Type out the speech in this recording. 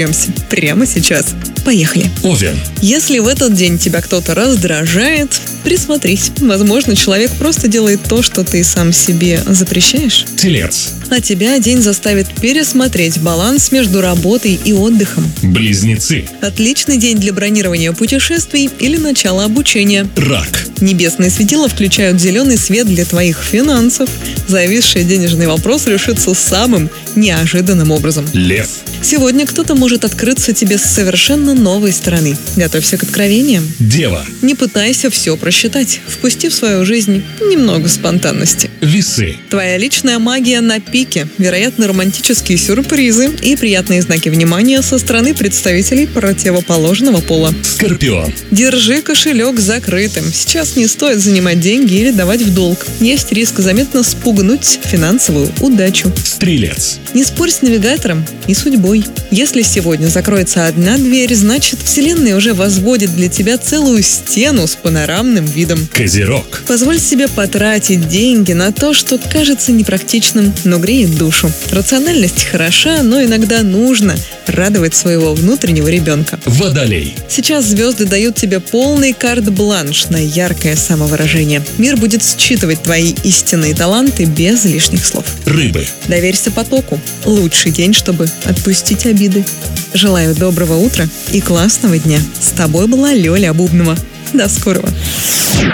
прямо сейчас. Поехали. Овен. Если в этот день тебя кто-то раздражает, присмотрись. Возможно, человек просто делает то, что ты сам себе запрещаешь. Телец. А тебя день заставит пересмотреть баланс между работой и отдыхом. Близнецы. Отличный день для бронирования путешествий или начала обучения. Рак. Небесные светила включают зеленый свет для твоих финансов. Зависший денежный вопрос решится самым неожиданным образом. Лев. Сегодня кто-то может открыться тебе с совершенно новой стороны. Готовься к откровениям. Дева. Не пытайся все просчитать. Впусти в свою жизнь немного спонтанности. Весы. Твоя личная магия на пике. Вероятно, романтические сюрпризы и приятные знаки внимания со стороны представителей противоположного пола. Скорпион. Держи кошелек закрытым. Сейчас не стоит занимать деньги или давать в долг. Есть риск заметно спугнуть финансовую удачу. Стрелец. Не спорь с навигатором и судьбой. Если сегодня закроется одна дверь, значит, Вселенная уже возводит для тебя целую стену с панорамным видом. Козерог. Позволь себе потратить деньги на то, что кажется непрактичным, но греет душу. Рациональность хороша, но иногда нужно радовать своего внутреннего ребенка. Водолей. Сейчас звезды дают тебе полный карт-бланш на яркое самовыражение. Мир будет считывать твои истинные таланты без лишних слов. Рыбы. Доверься потоку. Лучший день, чтобы отпустить обиды. Желаю доброго утра и классного дня. С тобой была Лёля Бубнова. До скорого.